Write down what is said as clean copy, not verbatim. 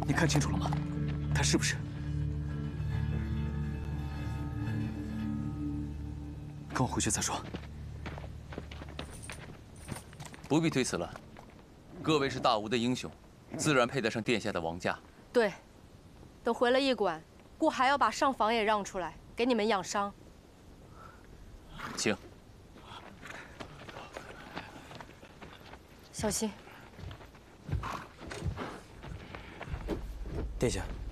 你看清楚了吗？他是不是？跟我回去再说。 不必推辞了，各位是大吴的英雄，自然配得上殿下的王驾。 对，等回了驿馆，姑还要把上房也让出来，给你们养伤。 请。 小心。 殿下。